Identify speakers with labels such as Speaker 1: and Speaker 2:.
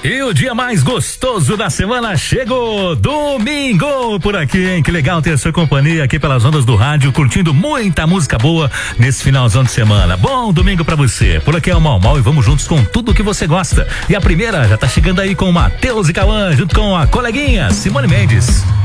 Speaker 1: E o dia mais gostoso da semana chegou, domingo por aqui, hein? Que legal ter a sua companhia aqui pelas ondas do rádio, curtindo muita música boa nesse finalzão de semana. Bom domingo pra você. Por aqui é o Mal Mal e vamos juntos com tudo que você gosta. E a primeira já tá chegando aí com o Matheus e Cauã, junto com a coleguinha Simone Mendes.